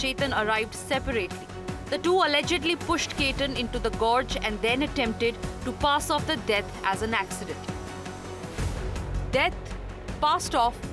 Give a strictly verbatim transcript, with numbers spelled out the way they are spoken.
Chetan arrived separately. The two allegedly pushed Ketan into the gorge and then attempted to pass off the death as an accident. Death passed off